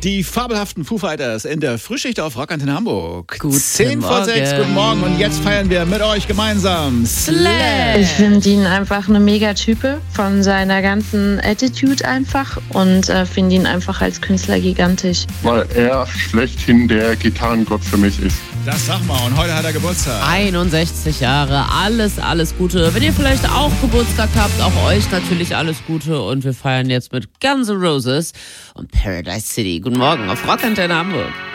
Die fabelhaften Foo Fighters in der Frühschicht auf Rock Antenne Hamburg. Guten 10 vor 6, Morgen. guten Morgen. Und jetzt feiern wir mit euch gemeinsam Slash. Ich finde ihn einfach eine Mega-Type von seiner ganzen Attitude einfach und finde ihn einfach als Künstler gigantisch. Weil er schlechthin der Gitarrengott für mich ist. Das sag mal. Und heute hat er Geburtstag. 61 Jahre, alles Gute. Wenn ihr vielleicht auch Geburtstag habt, auch euch natürlich alles Gute. Und wir feiern jetzt mit Guns N' Roses und Paradise City. Guten Morgen auf Rock Antenne Hamburg.